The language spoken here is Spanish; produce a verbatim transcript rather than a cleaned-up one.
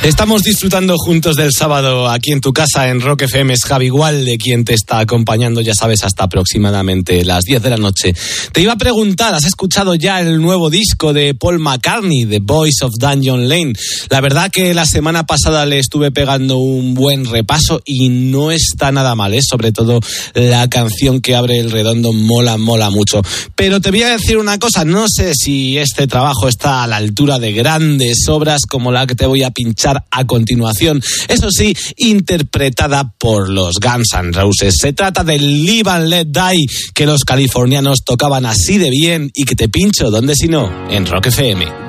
Estamos disfrutando juntos del sábado aquí en tu casa en Rock F M. Es Javi Gualde quien te está acompañando, ya sabes, hasta aproximadamente las diez de la noche. Te iba a preguntar, ¿has escuchado ya el nuevo disco de Paul McCartney, The Boys of Dungeon Lane? La verdad que la semana pasada le estuve pegando un buen repaso y no está nada mal, ¿eh? Sobre todo la canción que abre el redondo mola, mola mucho. Pero te voy a decir una cosa, no sé si este trabajo está a la altura de grandes obras como la que te voy a pinchar a continuación, eso sí, interpretada por los Guns N' Roses. Se trata del Live and Let Die, que los californianos tocaban así de bien y que te pincho, ¿dónde si no? En Rock F M.